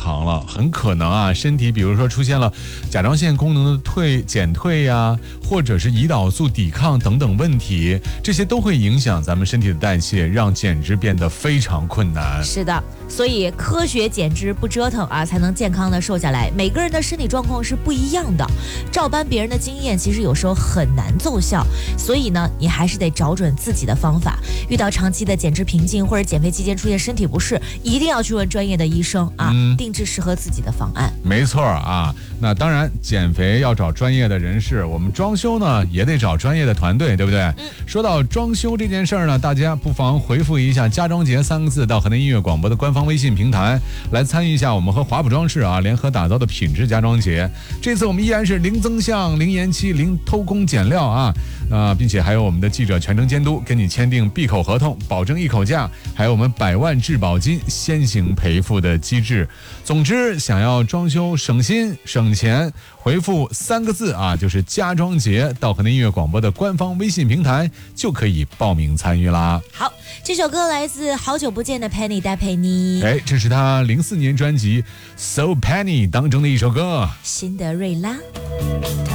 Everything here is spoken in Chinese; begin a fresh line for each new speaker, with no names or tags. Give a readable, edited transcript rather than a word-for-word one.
康了，很可能啊，身体比如说出现了甲状腺功能的减退呀，或者是胰岛素抵抗等等问题，这些都会影响咱们身体的代谢，让减脂变得非常困难。
是的，所以科学减脂不折腾啊，才能健康的瘦下来。每个人的身体状况是不一样的，照搬别人的经验，其实有时候很难奏效。所以呢，你还是得找准自己的方法。遇到长期的减脂瓶颈或者减肥期间出现身体不适，一定要去问专业的医生啊，定制适合自己的方案。
没错啊，那当然减肥要找专业的人士，我们装修呢也得找专业的团队，对不对？说到装修这件事儿呢，大家不妨回复一下家装节3个字到河南音乐广播的官方微信平台，来参与一下我们和华普装饰啊联合打造的品质家装节。这次我们依然是零增项、零延期、零偷工减料啊，并且还有我们的记者全程监督，跟你签订闭口合同，保证一口价，还有我们100万质保金先行赔付的机制。总之，想要装修省心省钱，回复3个字啊，就是家装节到河南音乐广播的官方微信平台，就可以报名参与啦。
好，这首歌来自好久不见的 Penny 戴佩妮，
这是他04年专辑 So Penny 当中的一首歌，
辛德瑞拉。